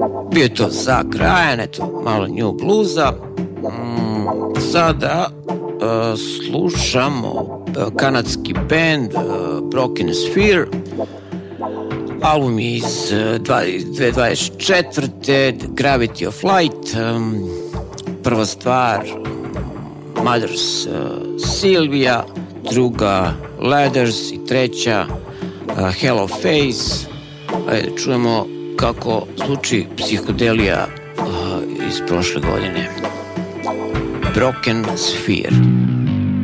Bio je to za krajan, eto, malo new bluza. Sada slušamo kanadski band Broken Sphere. Album je iz 2024. Gravity of Light. Prva stvar Mothers Sylvia, druga Ladders i treća Hello Face. Ajde, čujemo kako zvuči psihodelija iz prošle godine. Broken Sphere.